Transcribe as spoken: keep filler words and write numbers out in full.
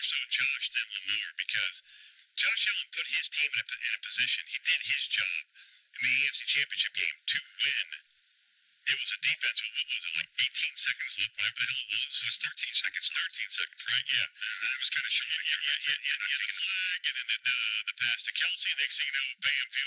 so Josh than Lamar because Josh Allen put his team in a, in a position. He did his job in the A F C Championship game to win. It was a defense. What was it, like eighteen seconds left? Whatever the hell it was. It was thirteen seconds. thirteen seconds, right? Yeah. And it was kind of short. Yeah, yeah, yeah. yeah, yeah the flag, and then the, uh, the pass to Kelsey. Next thing you know, bam, field